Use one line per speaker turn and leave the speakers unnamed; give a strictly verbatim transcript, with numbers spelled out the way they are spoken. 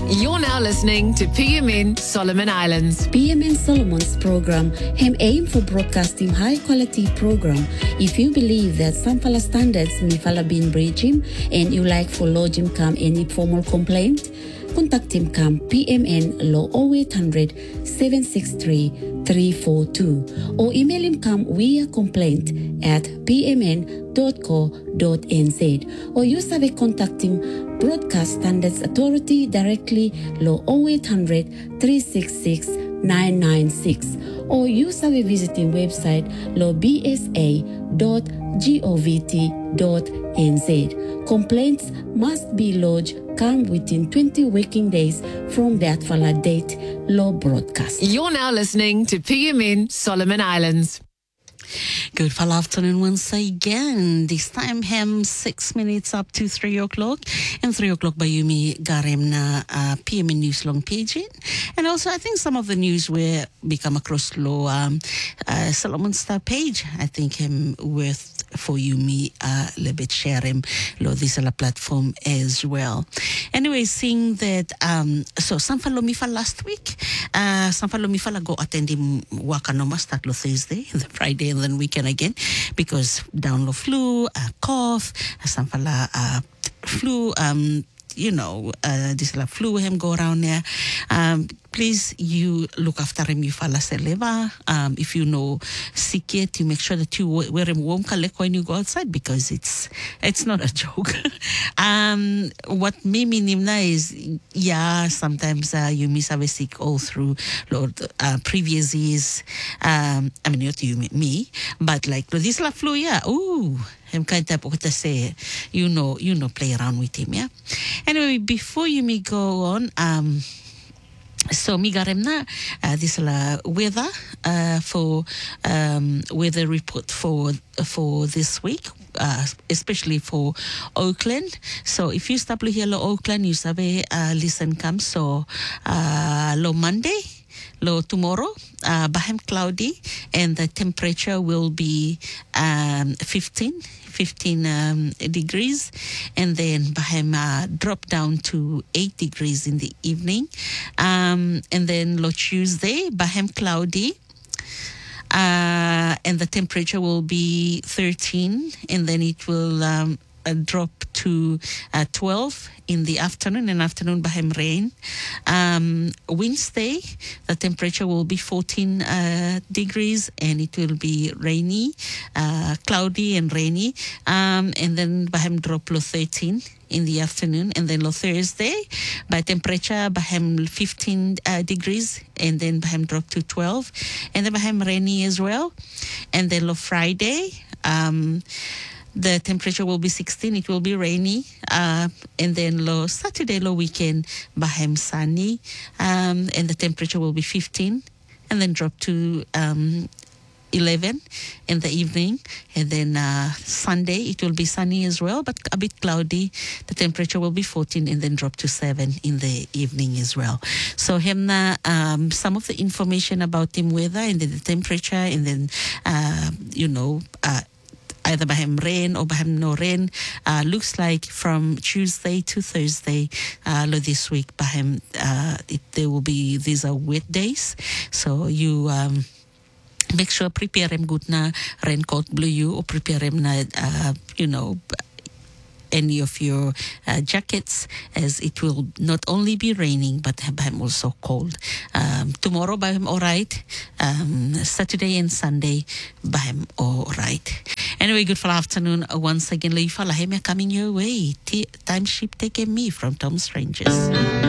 You're now listening to P M N Solomon Islands.
P M N Solomon's program hem aim for broadcasting high quality program. If you believe that some fala standards may fala been breaching and you like for lodge him come any formal complaint, contact him come P M N law oh eight hundred, seven six three, three four two or email him come via complaint at p m n dot co dot n z or you have a contact him Broadcast Standards Authority directly law oh eight hundred, three six six, nine nine six or use our visiting website law b s a dot govt dot n z. Complaints must be lodged come within twenty working days from that fala date law broadcast.
You're now listening to P M N Solomon Islands.
Good fall afternoon once again. This time hem six minutes up to three o'clock. And three o'clock by Yumi Garem na uh, P M N News long page. And also I think some of the news will become across low um, uh, Solomon Star page. I think him worth for Yumi uh, a little bit share him lo this la platform as well. Anyway, seeing that um so some follow me for last week. Uh some follow me for go attend him Wakanoma start lo Thursday, the Friday and then weekend again because down lo flu, uh, cough, some fella uh, flu um you know, uh, this la flu him go around there. Um, please, you look after him. You fala seleva. Um, if you know sick yet, you make sure that you wear him warm kalek when you go outside because it's it's not a joke. um, what me minimna is yeah. Sometimes uh, you miss have a sick all through Lord uh, previous years. Um, I mean not you me, but like this la flu yeah. Ooh. Him kind of what to say, you know, you know, play around with him, yeah. Anyway, before you me go on, um, so me got him na uh, this la weather uh, for um weather report for for this week. Uh, especially for Auckland. So if you stop here lo Auckland, you sabe uh, listen come so uh, lo Monday. Low tomorrow, uh, Bahem cloudy, and the temperature will be um, fifteen um, degrees, and then Bahem uh, drop down to eight degrees in the evening, um, and then low Tuesday, Bahem cloudy, uh, and the temperature will be thirteen, and then it will um, uh, drop to uh, twelve in the afternoon, and afternoon Bahem rain. Um, Wednesday, the temperature will be fourteen uh, degrees, and it will be rainy, uh, cloudy and rainy. Um, and then Bahem drop lo thirteen in the afternoon, and then lo Thursday, by temperature Bahem fifteen uh, degrees, and then Bahem drop to twelve, and then Bahem rainy as well. And then lo Friday, um, the temperature will be sixteen. It will be rainy. Uh, and then low Saturday, low weekend, Bahem sunny. Um, and the temperature will be fifteen. And then drop to um, eleven in the evening. And then uh, Sunday, it will be sunny as well, but a bit cloudy. The temperature will be fourteen and then drop to seven in the evening as well. So hemna, um, some of the information about him weather and then the temperature and then, uh, you know, uh, either Bahem rain or Bahem no rain. Uh, looks like from Tuesday to Thursday, uh, this week, Bahem, uh, it, there will be, these are wet days. So you, um, make sure prepare him good na raincoat blue you or prepare him na, uh, you know, any of your uh, jackets, as it will not only be raining but Bahem also cold. Um, tomorrow Bahem all right. Um, Saturday and Sunday Bahem all right. Anyway, good for afternoon once again. Leifa Lahemia coming your way. T- time ship taking me from Tom Strangers.